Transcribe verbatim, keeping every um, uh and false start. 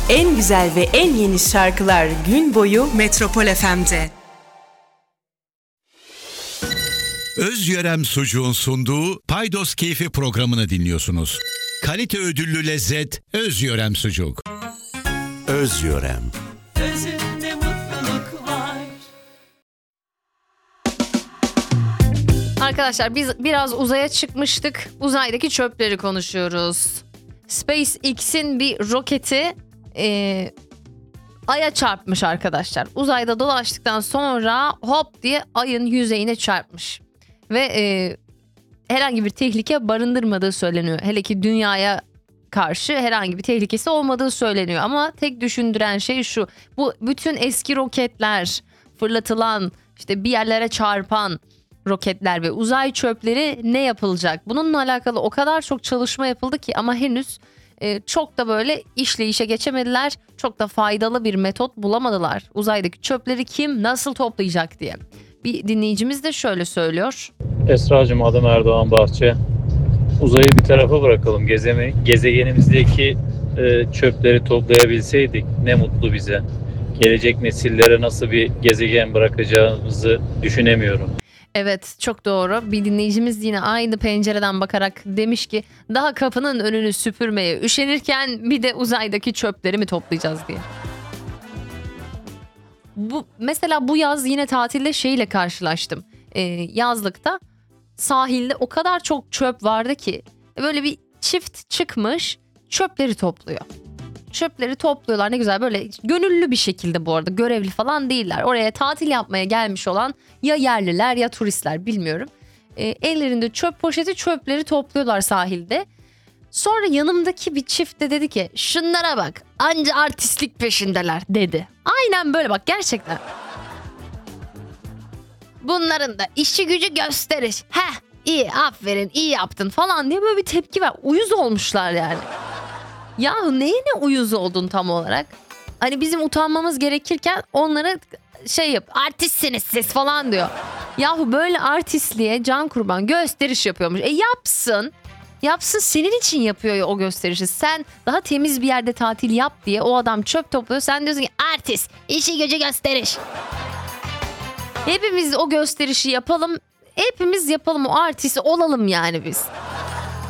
En güzel ve en yeni şarkılar gün boyu Metropol F M'de. Özyörem Sucuğun sunduğu Paydos Keyfi programını dinliyorsunuz. Kalite ödüllü lezzet Özyörem Sucuk. Özyörem. Özünde mutluluk var. Arkadaşlar biz biraz uzaya çıkmıştık. Uzaydaki çöpleri konuşuyoruz. SpaceX'in bir roketi e, Ay'a çarpmış arkadaşlar. Uzayda dolaştıktan sonra hop diye Ay'ın yüzeyine çarpmış. Ve e, herhangi bir tehlike barındırmadığı söyleniyor. Hele ki dünyaya karşı herhangi bir tehlikesi olmadığı söyleniyor. Ama tek düşündüren şey şu. Bu bütün eski roketler, fırlatılan, işte bir yerlere çarpan roketler ve uzay çöpleri ne yapılacak? Bununla alakalı o kadar çok çalışma yapıldı ki ama henüz e, çok da böyle işleyişe geçemediler. Çok da faydalı bir metot bulamadılar. Uzaydaki çöpleri kim nasıl toplayacak diye. Bir dinleyicimiz de şöyle söylüyor. Esra'cığım, adım Erdoğan Bahçe. Uzayı bir tarafa bırakalım. Gezeme, gezegenimizdeki e, çöpleri toplayabilseydik ne mutlu bize. Gelecek nesillere nasıl bir gezegen bırakacağımızı düşünemiyorum. Evet, çok doğru. Bir dinleyicimiz yine aynı pencereden bakarak demiş ki daha kapının önünü süpürmeye üşenirken bir de uzaydaki çöpleri mi toplayacağız diye. Bu mesela bu yaz yine tatilde şeyle karşılaştım. Ee, yazlıkta sahilde o kadar çok çöp vardı ki böyle bir çift çıkmış çöpleri topluyor. Çöpleri topluyorlar, ne güzel, böyle gönüllü bir şekilde, bu arada görevli falan değiller. Oraya tatil yapmaya gelmiş olan ya yerliler ya turistler, bilmiyorum. E, ellerinde çöp poşeti, çöpleri topluyorlar sahilde. Sonra yanımdaki bir çift de dedi ki şunlara bak, anca artistlik peşindeler dedi. Aynen böyle bak, gerçekten. Bunların da işi gücü gösteriş. Heh, iyi, aferin, iyi yaptın falan diye böyle bir tepki var. Uyuz olmuşlar yani. Yahu neyine uyuz oldun tam olarak? Hani bizim utanmamız gerekirken onlara şey yap, artistsiniz siz falan diyor. Yahu böyle artistliğe can kurban gösteriş yapıyormuş. E yapsın. Yapsın, senin için yapıyor ya o gösterişi. Sen daha temiz bir yerde tatil yap diye o adam çöp topluyor. Sen diyorsun ki artist, işi gücü gösteriş. Hepimiz o gösterişi yapalım. Hepimiz yapalım, o artisti olalım yani biz.